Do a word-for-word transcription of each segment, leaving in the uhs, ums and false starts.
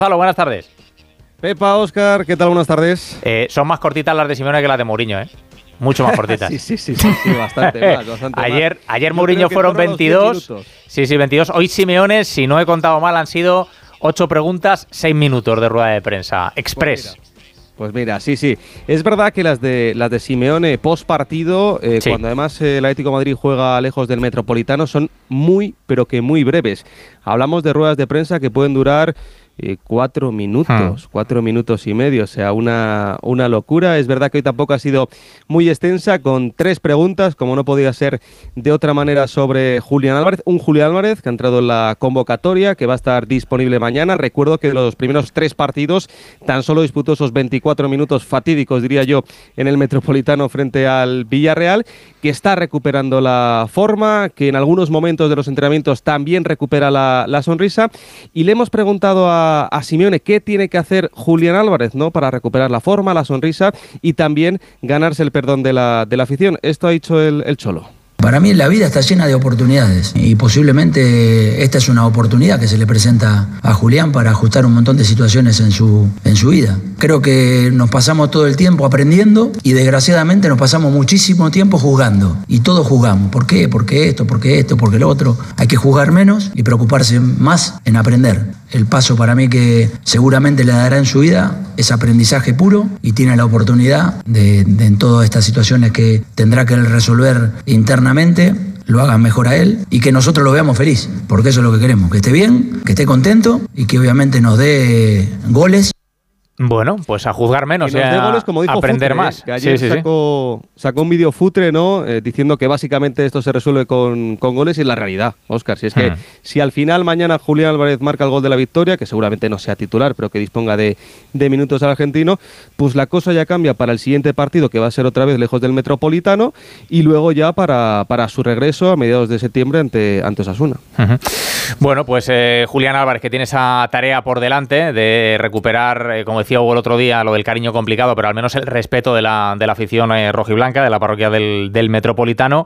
Gonzalo, buenas tardes. Pepa, Óscar, ¿qué tal? Buenas tardes. Eh, son más cortitas las de Simeone que las de Mourinho, ¿eh? Mucho más cortitas. sí, sí, sí, sí, sí, bastante más, bastante ayer, más. Ayer Mourinho fueron veintidós. Sí, sí, veintidós. Hoy Simeone, si no he contado mal, han sido ocho preguntas, seis minutos de rueda de prensa. Express. Pues mira, pues mira sí, sí. Es verdad que las de las de Simeone post partido, eh, sí. cuando además eh, el Atlético de Madrid juega lejos del Metropolitano, son muy, pero que muy breves. Hablamos de ruedas de prensa que pueden durar Eh, cuatro minutos, hmm. cuatro minutos y medio, o sea, una, una locura. Es verdad que hoy tampoco ha sido muy extensa, con tres preguntas, como no podía ser de otra manera, sobre Julián Álvarez. Un Julián Álvarez que ha entrado en la convocatoria, que va a estar disponible mañana. Recuerdo que de los primeros tres partidos tan solo disputó esos veinticuatro minutos fatídicos, diría yo, en el Metropolitano frente al Villarreal, que está recuperando la forma, que en algunos momentos de los entrenamientos también recupera la, la sonrisa. Y le hemos preguntado a a Simeone qué tiene que hacer Julián Álvarez, ¿no?, para recuperar la forma, la sonrisa y también ganarse el perdón de la, de la afición. Esto ha dicho el, el Cholo. Para mí la vida está llena de oportunidades y posiblemente esta es una oportunidad que se le presenta a Julián para ajustar un montón de situaciones en su, en su vida. Creo que nos pasamos todo el tiempo aprendiendo y desgraciadamente nos pasamos muchísimo tiempo juzgando y todos juzgamos. ¿Por qué? ¿Por qué esto? ¿Por qué esto? ¿Por qué lo otro? Hay que juzgar menos y preocuparse más en aprender. El paso para mí que seguramente le dará en su vida es aprendizaje puro y tiene la oportunidad de, de en todas estas situaciones que tendrá que resolver internamente, lo hagan mejor a él y que nosotros lo veamos feliz, porque eso es lo que queremos, que esté bien, que esté contento y que obviamente nos dé goles. Bueno, pues a juzgar menos, eh, a goles, como dijo aprender Futre, más. Eh, que ayer sí, sí, sacó, sí. sacó un vídeo Futre, ¿no? Eh, diciendo que básicamente esto se resuelve con, con goles y la realidad, Óscar. Si es que hmm. si al final mañana Julián Álvarez marca el gol de la victoria, que seguramente no sea titular, pero que disponga de, de minutos al argentino, pues la cosa ya cambia para el siguiente partido, que va a ser otra vez lejos del Metropolitano, y luego ya para, para su regreso a mediados de septiembre ante, ante Osasuna. Uh-huh. Bueno, pues eh, Julián Álvarez, que tiene esa tarea por delante de recuperar, eh, como decía Hugo el otro día, lo del cariño complicado, pero al menos el respeto de la, de la afición eh, rojiblanca, de la parroquia del, del Metropolitano,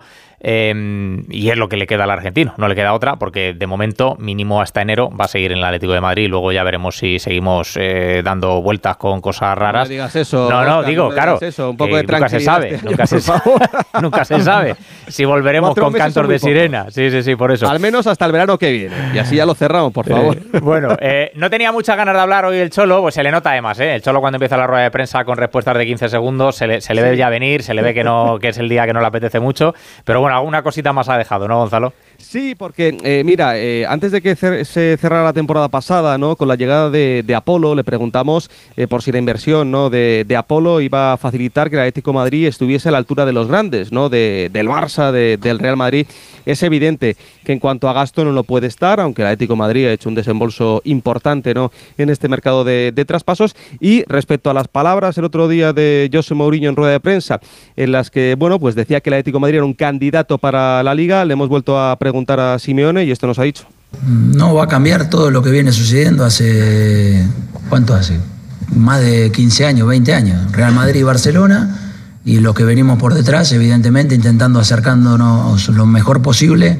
eh, y es lo que le queda al argentino, no le queda otra, porque de momento, mínimo hasta enero, va a seguir en el Atlético de Madrid, luego ya veremos si seguimos eh, dando vueltas con cosas raras. No me digas eso. No, no, Oscar, digo, no claro, eso, un poco de nunca se sabe, este nunca, se sabe nunca se sabe si volveremos con cantos de sirena. Sí, sí, sí, por eso. Al menos hasta el verano que viene, y así ya lo cerramos, por favor. Eh, bueno, eh, no tenía muchas ganas de hablar hoy el Cholo, pues se le nota además, ¿eh? El Cholo cuando empieza la rueda de prensa con respuestas de quince segundos, se le, se le sí. ve ya venir, se le ve que no que es el día que no le apetece mucho, pero bueno, alguna cosita más ha dejado, ¿no, Gonzalo? Sí, porque, eh, mira, eh, antes de que cer- se cerrara la temporada pasada, ¿no?, con la llegada de, de Apolo, le preguntamos eh, por si la inversión, ¿no?, de, de Apolo iba a facilitar que el Atlético de Madrid estuviese a la altura de los grandes, ¿no?, de, del Barça, de, del Real Madrid. Es evidente que en cuanto a gasto no lo puede estar, aunque el Atlético de Madrid ha hecho un desembolso importante, ¿no?, en este mercado de, de traspasos. Y respecto a las palabras el otro día de José Mourinho en rueda de prensa, en las que, bueno, pues decía que el Atlético de Madrid era un candidato para la Liga, le hemos vuelto a preguntar a Simeone y esto nos ha dicho. No va a cambiar todo lo que viene sucediendo hace... ¿Cuánto hace? Más de quince años, veinte años. Real Madrid y Barcelona, y los que venimos por detrás, evidentemente, intentando acercándonos lo mejor posible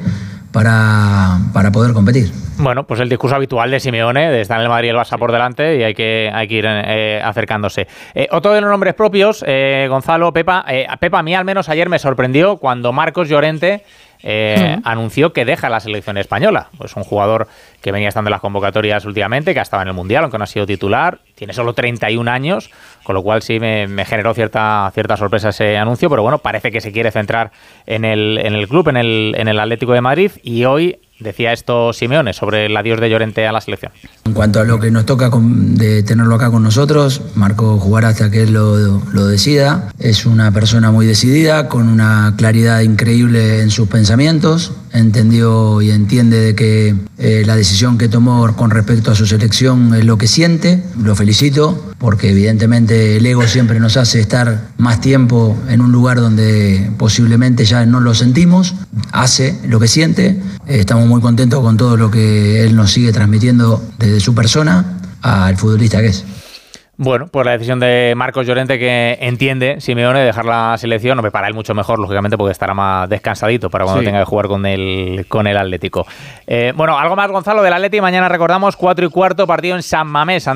para, para poder competir. Bueno, pues el discurso habitual de Simeone, de estar en el Madrid y el Barça por delante, y hay que, hay que ir eh, acercándose. Eh, otro de los nombres propios, eh, Gonzalo, Pepa, eh, Pepa, a mí al menos ayer me sorprendió cuando Marcos Llorente eh, uh-huh. anunció que deja la selección española. Pues un jugador que venía estando en las convocatorias últimamente, que ha estado en el Mundial, aunque no ha sido titular, tiene solo treinta y un años, con lo cual sí me, me generó cierta, cierta sorpresa ese anuncio, pero bueno, parece que se quiere centrar en el, en el club, en el, en el Atlético de Madrid, y hoy decía esto Simeone sobre el adiós de Llorente a la selección. En cuanto a lo que nos toca con, de tenerlo acá con nosotros, Marco jugará hasta que él lo, lo decida. Es una persona muy decidida, con una claridad increíble en sus pensamientos. Entendió y entiende de que eh, la decisión que tomó con respecto a su selección es lo que siente. Lo felicito, porque evidentemente el ego siempre nos hace estar más tiempo en un lugar donde posiblemente ya no lo sentimos. Hace lo que siente. Eh, estamos muy contentos con todo lo que él nos sigue transmitiendo desde su persona al futbolista que es. Bueno, pues la decisión de Marcos Llorente, que entiende Simeone dejar la selección, hombre, para él mucho mejor, lógicamente, porque estará más descansadito para cuando sí. tenga que jugar con el, con el Atlético. Eh, bueno, algo más, Gonzalo, del Atleti. Mañana recordamos, cuatro y cuarto, partido en San Mamés.